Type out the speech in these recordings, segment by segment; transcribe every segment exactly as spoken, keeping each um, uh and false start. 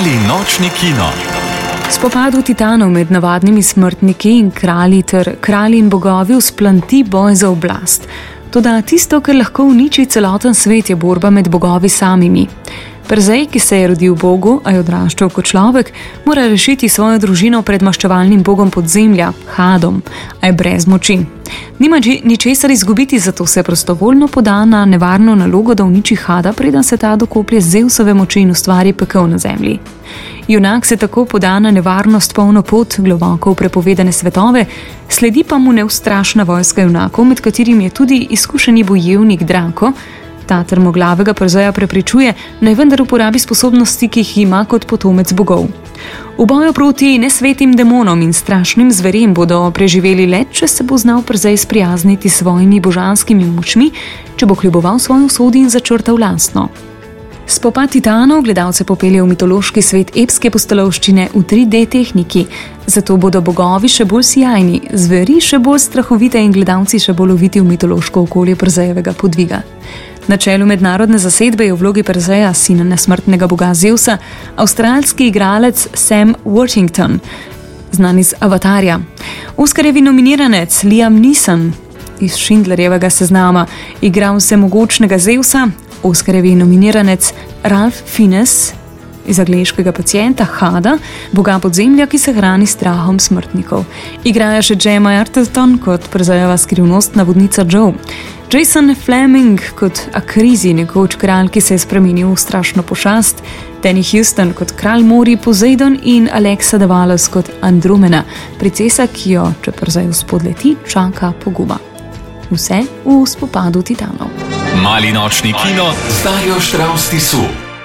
Mali nočni kino. Spopadu titanov med navadnimi smrtniki in kralji ter kralji in bogovi vzplanti boj za oblast. Toda tisto, kar lahko uniči celoten svet, je borba med bogovi samimi. Persej, ki se je rodil bogu, a je odraščal kot človek, mora rešiti svojo družino pred maščevalnim bogom podzemlja, Hadom, a je brez moči. Nima ničesar izgubiti, zato se prostovoljno poda na nevarno nalogo, da uniči Hada, preden se ta dokoplje Zevsove moči in ustvari pekel na zemlji. Junak se tako poda na nevarnost polno pot, globoko v prepovedane svetove, sledi pa mu neustrašna vojska junakov, med katerimi je tudi izkušeni bojevnik Drako. Ta trmoglavega Perseja prepričuje, naj vendar uporabi sposobnosti, ki jih ima kot potomec bogov. V boju proti nesvetim demonom in strašnim zverem bodo preživeli le, če se bo znal Persej sprijazniti s svojimi božanskimi močmi, če bo kljuboval svojo usodi in začrtal lastno. Spopad titanov gledalce popelje v mitološki svet epske pustolovščine v tri D tehniki, zato bodo bogovi še bolj sijajni, zveri še bolj strahovite in gledalci še bolj uviti v mitološko okolje Persejevega podviga. Na čelu mednarodne zasedbe je v vlogi Perseja, sina nesmrtnega boga Zevsa, avstralski igralec Sam Worthington, znan iz Avatarja. Oskarjevi nominiranec Liam Neeson iz Schindlerjevega seznama igra vsemogočnega Zevsa, Oskarjevi nominiranec Ralph Fiennes iz angleškega pacienta Hada, boga podzemlja, ki se hrani strahom smrtnikov. Igraja še Gemma Arterton kot Persejeva skrivnostna vodnica Joe. Jason Fleming kot Akrizi, nekoč kralj, ki se je spremenil v strašno pošast, Danny Huston kot kralj morij Poseidon in Alexa Davalos kot Andromeda, princesa, ki jo, če Persej spodleti, čaka poguba. Vse v spopadu titanov. Mali nočni kino z Darjo Štravs Tisu.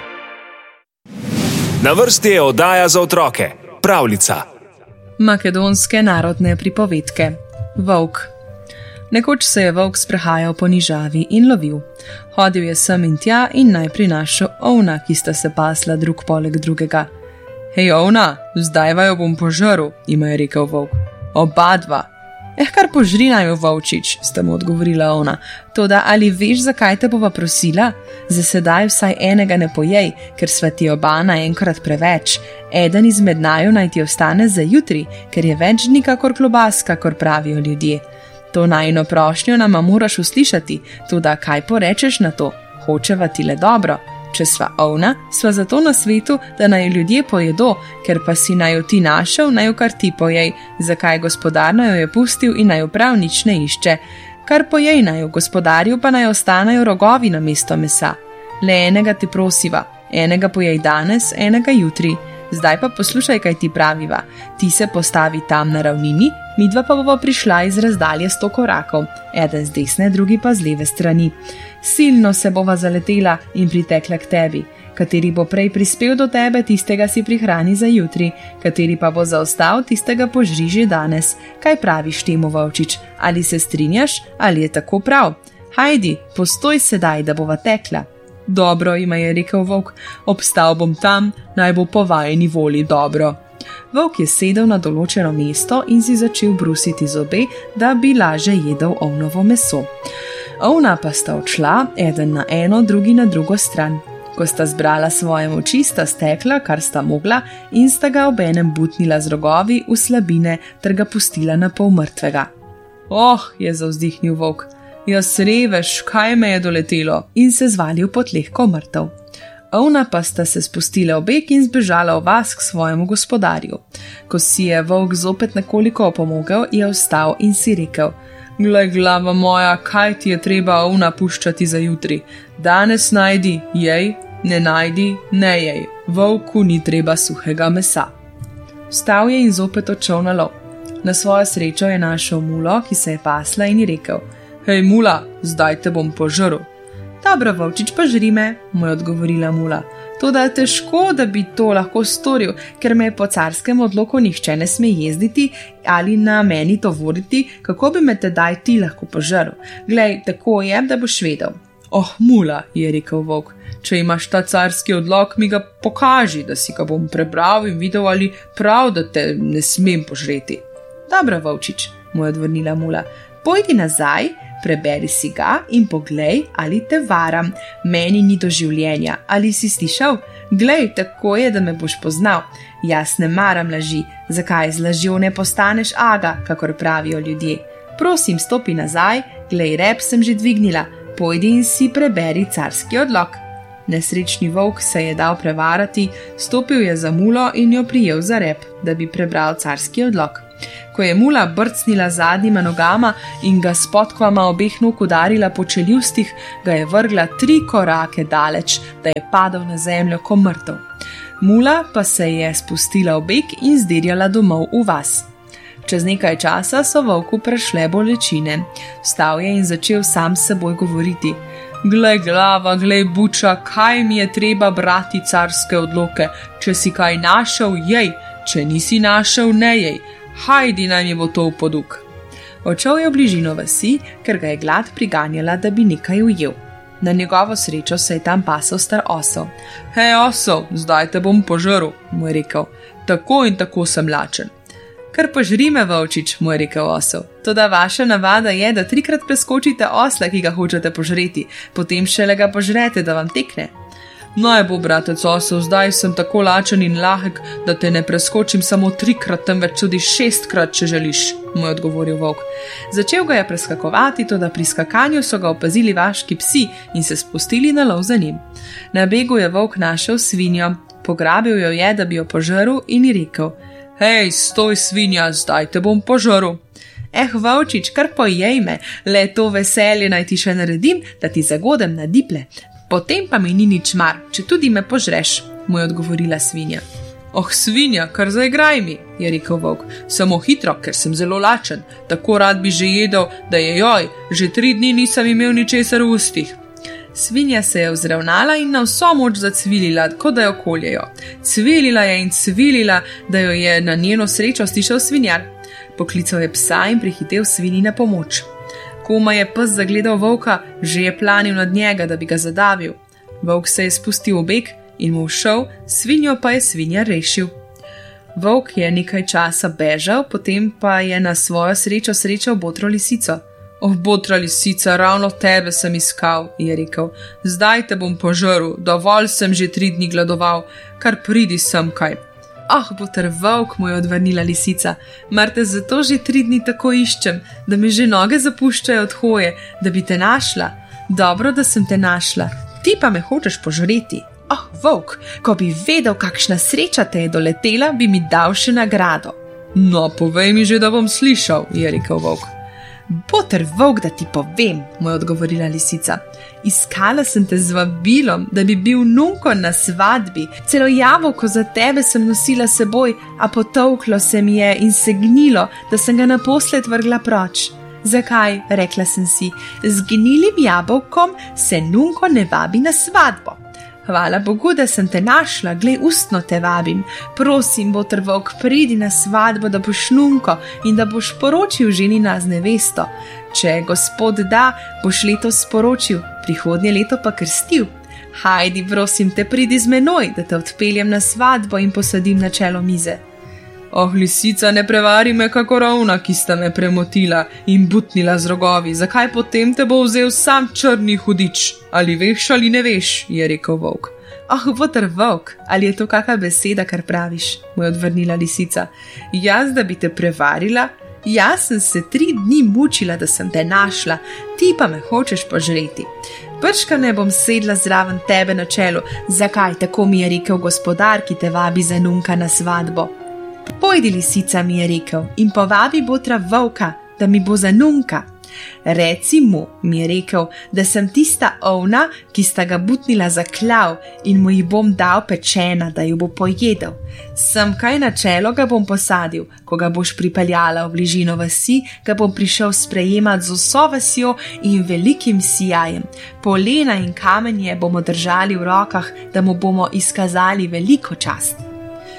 Na vrsti je oddaja za otroke, pravljica. Makedonske narodne pripovedke. Volk. Nekoč se je volk sprehajal po nižavi in lovil. Hodil je sem in tja in najprej našel ovna, ki sta se pasla drug poleg drugega. Hej, ovna, zdaj vaju bom požrl, jima je rekel volk. Oba dva. Eh, kar požri naju, volčič, sta mu odgovorila ona. Toda ali veš, zakaj te bova prosila? Za sedaj vsaj enega ne pojej, ker sva ti oba naenkrat preveč. Eden izmed naju naj ti ostane za jutri, ker je več dni kakor klobaska, kakor pravijo ljudje. To najino prošnjo nama moraš uslišati, toda kaj porečeš na to? Hočeva ti le dobro. Če sva ovna, sva zato na svetu, da naj ljudje pojedo, ker pa si naj jo ti našel, naj jo kar ti pojej, zakaj gospodar naj jo je pustil in naj jo prav nič ne išče. Kar pojej naj jo, gospodarju pa naj ostanejo rogovi na mesto mesa. Le enega ti prosiva, enega pojej danes, enega jutri. Zdaj pa poslušaj, kaj ti praviva. Ti se postavi tam na ravnini, midva pa bova prišla iz razdalje sto korakov, eden z desne, drugi pa z leve strani. Silno se bova zaletela in pritekla k tebi. Kateri bo prej prispel do tebe, tistega si prihrani za jutri, kateri pa bo zaostal, tistega požri že danes. Kaj praviš temu, volčič? Ali se strinjaš, ali je tako prav? Hajdi, postoj sedaj, da bova tekla. Dobro, ima je rekel volk, obstal bom tam, naj bo po vajeni volji dobro. Volk je sedel na določeno mesto in si začel brusiti zobe, da bi laže jedel ovnovo meso. Ovna pa sta odšla, eden na eno, drugi na drugo stran. Ko sta zbrala svoje moči, sta stekla, kar sta mogla, in sta ga obenem butnila z rogovi v slabine ter ga pustila na pol mrtvega. Oh, je zavzdihnil volk. Jaz reveš, kaj me je doletelo, in se zvalil pod lehko mrtev. Ovna pa sta se spustila v beg in zbežala v vas k svojemu gospodarju. Ko si je volk zopet nekoliko opomogel, je vstal in si rekel: Glej, glava moja, kaj ti je treba ovna puščati za jutri? Danes najdi, jej, ne najdi, ne jej. Volku ni treba suhega mesa. Vstal je in zopet odšel na lov. Na svojo srečo je našel mulo, ki se je pasla, in ji rekel: Hej, mula, zdaj te bom požrl. Dobro, volčič, pa žri me, mu je odgovorila mula. Toda težko, da bi to lahko storil, ker me po carskem odloku nihče ne sme jezditi ali na meni to voditi, kako bi me tedaj ti lahko požrl. Glej, tako je, da boš vedel. Oh, mula, je rekel volk, če imaš ta carski odlok, mi ga pokaži, da si ga bom prebral in videl, ali prav, da te ne smem požreti. Dobro, volčič, mu je odvrnila mula. Pojdi nazaj, preberi si ga in poglej, ali te varam. Meni ni do življenja, ali si slišal? Glej, tako je, da me boš poznal. Jaz ne maram laži, zakaj z lažjo ne postaneš aga, kakor pravijo ljudje. Prosim, stopi nazaj, glej, rep sem že dvignila, pojdi in si preberi carski odlok. Nesrečni volk se je dal prevarati, stopil je za mulo in jo prijel za rep, da bi prebral carski odlok. Ko je mula brcnila zadnjima nogama in ga s podkvama obeh nog udarila po čeljustih, ga je vrgla tri korake daleč, da je padel na zemljo ko mrtev. Mula pa se je spustila v beg in zdirjala domov v vas. Čez nekaj časa so volku prešle bolečine. Vstal je in začel sam s seboj govoriti. Glej glava, glej buča, kaj mi je treba brati carske odloke. Če si kaj našel, jej, če nisi našel, ne jej. Hajdi, naj mi bo to v poduk. Odšel je v bližino vasi, ker ga je glad priganjala, da bi nekaj ujel. Na njegovo srečo se je tam pasel star osel. Hej, osel, zdaj te bom požrl, mu je rekel. Tako in tako sem lačen. Kar požri me, volčič, mu je rekel osel. Toda vaša navada je, da trikrat preskočite osla, ki ga hočete požreti, potem šele ga požrete, da vam tekne. Naj bo, bratec osel, zdaj sem tako lačen in lahek, da te ne preskočim samo trikrat, temveč tudi šestkrat, če želiš, mu je odgovoril volk. Začel ga je preskakovati, toda pri skakanju so ga opazili vaški psi in se spustili na lov za njim. Na begu je volk našel svinjo, pograbil jo je, da bi jo požrl in ji rekel: Hej, stoj svinja, zdaj te bom požrl. Eh, volčič, kar pojej me, le to veselje naj ti še naredim, da ti zagodem na diple. Potem pa mi ni nič mar, če tudi me požreš, mu je odgovorila svinja. Oh, svinja, kar zaigraj mi, je rekel volk, samo hitro, ker sem zelo lačen, tako rad bi že jedel, da je joj, že tri dni nisem imel ničesar v ustih. Svinja se je vzravnala in na vso moč zacvilila, kot da jo koljejo. Cvilila je in cvilila, da jo je na njeno srečo slišal svinjar. Poklical je psa in prihitel svinji na pomoč. Koma je pes zagledal volka, že je planil nad njega, da bi ga zadavil. Volk se je spustil v beg in mu všel, svinjo pa je svinjar rešil. Volk je nekaj časa bežal, potem pa je na svojo srečo srečal botro lisico. Oh, botra lisica, ravno tebe sem iskal, je rekel. Zdaj te bom požrl, dovolj sem že tri dni gladoval, kar pridi sem kaj. Ah, boter volk, mu je odvrnila lisica, mar te zato že tri dni tako iščem, da mi že noge zapuščajo od hoje, da bi te našla. Dobro, da sem te našla, ti pa me hočeš požreti. Ah, volk, ko bi vedel, kakšna sreča te je doletela, bi mi dal še nagrado. No, povej mi že, da bom slišal, je rekel volk. Boter volk, da ti povem, mu je odgovorila lisica. Iskala sem te z vabilom, da bi bil nunko na svadbi. Celo jabolko za tebe sem nosila seboj, a potolklo se mi je in se gnilo, da sem ga naposled vrgla proč. Zakaj, rekla sem si, z gnilim jabolkom se nunko ne vabi na svadbo. Hvala Bogu, da sem te našla, glej, ustno te vabim. Prosim, boter volk, pridi na svadbo, da boš nunko in da boš poročil ženina z nevesto. Če gospod da, boš letos sporočil, prihodnje leto pa krstil. Hajdi, prosim te, pridi z menoj, da te odpeljem na svadbo in posadim na čelo mize. Oh, lisica, ne prevari me kako ravna, ki sta me premotila in butnila z rogovi. Zakaj potem te bo vzel sam črni hudič? Ali veš ali ne veš, je rekel volk. Oh, boter volk, ali je to kakšna beseda, kar praviš, mu je odvrnila lisica. Jaz, da bi te prevarila? Jaz sem se tri dni mučila, da sem te našla, ti pa me hočeš požreti. Brška ne bom sedla zraven tebe na čelu, zakaj, tako mi je rekel gospodar, ki te vabi za nunka na svadbo. Pojdi, lisica, mi je rekel, in povabi botra volka, da mi bo za nunka. Reci mu, mi je rekel, da sem tista ovna, ki sta ga butnila za klav in mu jih bom dal pečena, da jo bo pojedel. Sem kaj na čelo ga bom posadil, ko ga boš pripeljala v bližino vasi, ga bom prišel sprejemat z vso vasjo in velikim sijajem. Polena in kamenje bomo držali v rokah, da mu bomo izkazali veliko čast.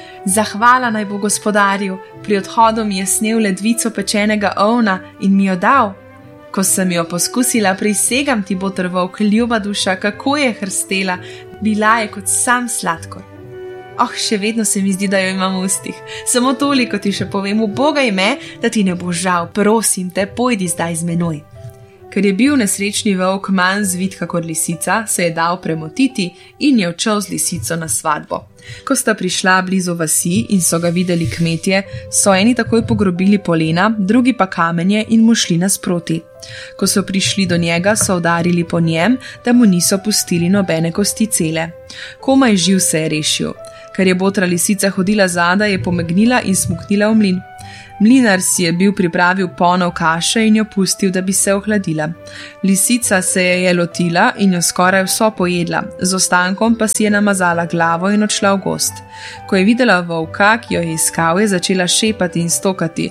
Zahvala naj bo gospodarju, pri odhodu mi je snel ledvico pečenega ovna in mi jo dal. Ko sem jo poskusila, prisegam ti, boter volk, ljuba duša, kako je hrstela, bila je kot sam sladkor. Oh, še vedno se mi zdi, da jo imam v ustih. Samo toliko ti še povem, ubogaj me, da ti ne bo žal, prosim te, pojdi zdaj z menoj. Ker je bil nesrečni volk manj zvit kakor lisica, se je dal premotiti in je odšel z lisico na svatbo. Ko sta prišla blizu vasi in so ga videli kmetje, so eni takoj pogrobili polena, drugi pa kamenje in mu šli nasproti. Ko so prišli do njega, so udarili po njem, da mu niso pustili nobene kosti cele. Komaj živ se je rešil. Ker je botra lisica hodila zadaj, je pomegnila in smuknila v mlin. Mlinar si je bil pripravil ponev kaše in jo pustil, da bi se ohladila. Lisica se je je lotila in jo skoraj vso pojedla, z ostankom pa si je namazala glavo in odšla v gost. Ko je videla volka, ki jo je iskal, je začela šepati in stokati.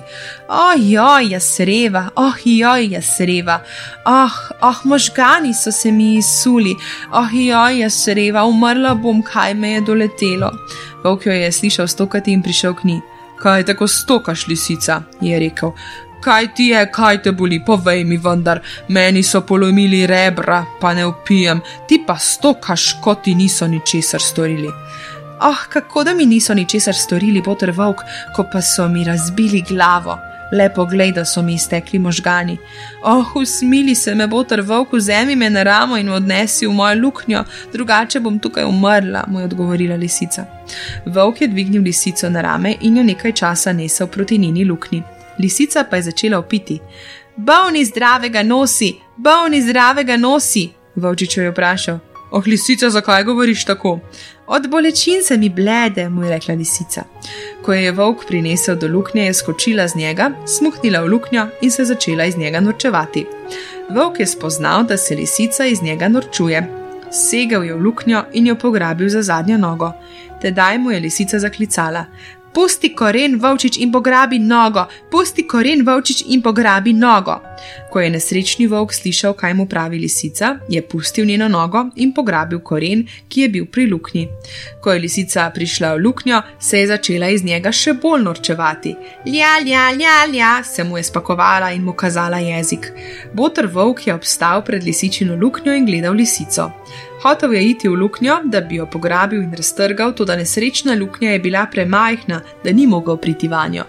Ojoj, jasreva, ojoj, jasreva, oh, oh, možgani so se mi izsuli, ojoj, jasreva, umrla bom, kaj me je doletelo. Volk jo je slišal stokati in prišel k njej. Kaj tako stokaš, lisica, je rekel. Kaj ti je, kaj te boli, povej mi vendar, meni so polomili rebra, pa ne upijem, ti pa stokaš, kot ti niso ničesar storili. Oh, kako da mi niso ničesar storili, boter volk, ko pa so mi razbili glavo. Lepo glej, da so mi iztekli možgani. Oh, usmili se me, boter volk, vzemi me na ramo in odnesi v mojo luknjo, drugače bom tukaj umrla, mu je odgovorila lisica. Volk je dvignil lisico na rame in jo nekaj časa nesel proti njeni luknji. Lisica pa je začela vpiti. Bolni zdravega nosi, bolni zdravega nosi, volčič jo je vprašal. Oh, lisica, zakaj govoriš tako? Od bolečin se mi blede, mu je rekla lisica. Ko je volk prinesel do luknje, je skočila z njega, smuhnila v luknjo in se začela iz njega norčevati. Volk je spoznal, da se lisica iz njega norčuje. Segel je v luknjo in jo pograbil za zadnjo nogo. Tedaj mu je lisica zaklicala. Pusti koren, volčič, in pograbi nogo, pusti koren, volčič, in pograbi nogo. Ko je nesrečni volk slišal, kaj mu pravi lisica, je pustil njeno nogo in pograbil koren, ki je bil pri luknji. Ko je lisica prišla v luknjo, se je začela iz njega še bolj norčevati. Lja, lja, lja, lja, se mu je spakovala in mu kazala jezik. Boter volk je obstal pred lisičino luknjo in gledal lisico. Hotel je iti v luknjo, da bi jo pograbil in raztrgal, toda nesrečna luknja je bila premajhna, da ni mogel priti vanjo.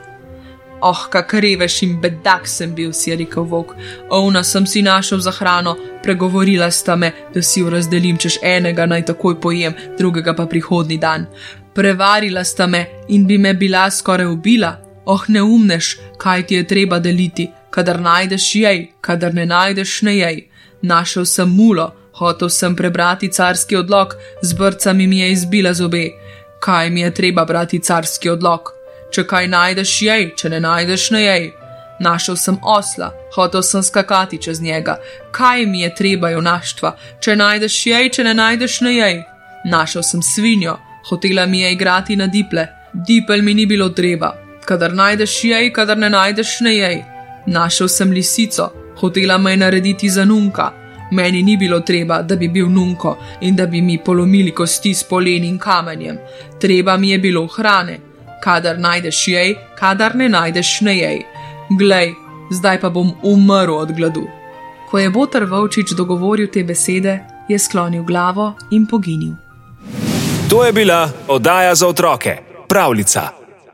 Oh, kak reveš in bedak sem bil, si je rekel volk. Ovna sem si našel za hrano, pregovorila sta me, da si jo razdelim, češ enega naj takoj pojem, drugega pa prihodni dan. Prevarila sta me in bi me bila skoraj ubila. Oh, neumnež, kaj ti je treba deliti, kadar najdeš jej, kadar ne najdeš ne jej. Našel sem mulo, hotel sem prebrati carski odlok, z brcami mi je izbila zobe. Kaj mi je treba brati carski odlok? Če kaj najdeš jej, če ne najdeš ne jej. Našel sem osla, hotel sem skakati čez njega. Kaj mi je treba junaštva? Če najdeš jej, če ne najdeš ne jej. Našel sem svinjo, hotela mi je igrati na diple. Dipel mi ni bilo treba. Kadar najdeš jej, kadar ne najdeš ne jej. Našel sem lisico, hotela me je narediti za nunka. Meni ni bilo treba, da bi bil nunko in da bi mi polomili kosti s poleni in kamenjem. Treba mi je bilo hrane. Kadar najdeš jej, kadar ne najdeš ne jej. Glej, zdaj pa bom umrl od gladu. Ko je boter volčič dogovoril te besede, je sklonil glavo in poginil. To je bila oddaja za otroke, Pravljica.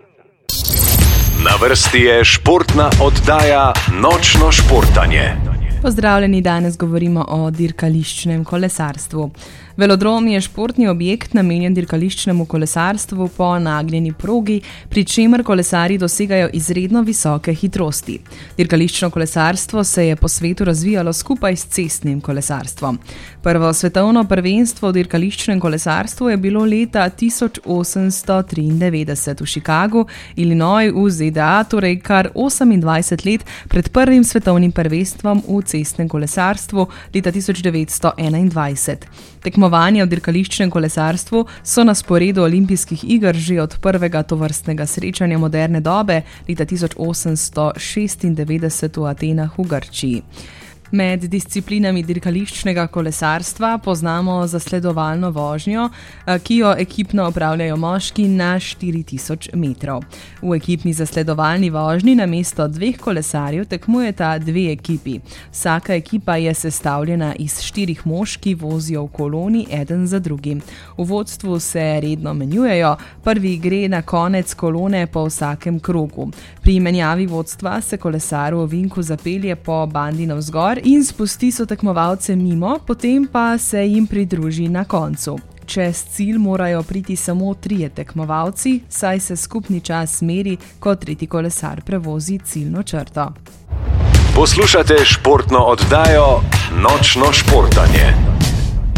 Na vrsti je športna oddaja Nočno športanje. Pozdravljeni, danes govorimo o dirkališčnem kolesarstvu. Velodrom je športni objekt namenjen dirkališčnemu kolesarstvu po nagnjeni progi, pri čemer kolesarji dosegajo izredno visoke hitrosti. Dirkališčno kolesarstvo se je po svetu razvijalo skupaj s cestnim kolesarstvom. Prvo svetovno prvenstvo v dirkališčnem kolesarstvu je bilo leta tisoč osemsto triindevetdeset v Chicagu, Illinois v Z D A, torej kar osemindvajset let pred prvim svetovnim prvenstvom v cestnem kolesarstvu leta tisoč devetsto enaindvajset. Tekmovanja v dirkališčnem kolesarstvu so na sporedu olimpijskih iger že od prvega tovrstnega srečanja moderne dobe leta tisoč osemsto šestindevetdeset v Atenah v Grčiji. Med disciplinami dirkališčnega kolesarstva poznamo zasledovalno vožnjo, ki jo ekipno opravljajo moški na štiri tisoč metrov. V ekipni zasledovalni vožnji namesto dveh kolesarjev tekmujeta dve ekipi. Vsaka ekipa je sestavljena iz štirih mož, ki vozijo v koloni eden za drugim. V vodstvu se redno menjujejo, prvi gre na konec kolone po vsakem krogu. Pri menjavi vodstva se kolesar v ovinku zapelje po bandi navzgor in spusti so tekmovalce mimo, potem pa se jim pridruži na koncu. Čez cilj morajo priti samo trije tekmovalci, saj se skupni čas meri, ko tretji kolesar prevozi ciljno črto. Poslušate športno oddajo Nočno športanje.